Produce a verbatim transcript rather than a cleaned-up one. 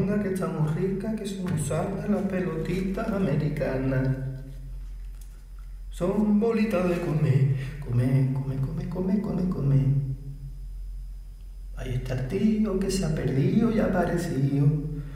chonga que está muy rica, que son usadas las pelotitas americanas. Son bolitas de comer, comer, comer, comer, comer, comer, comer. Ahí está el tío que se ha perdido y ha aparecido.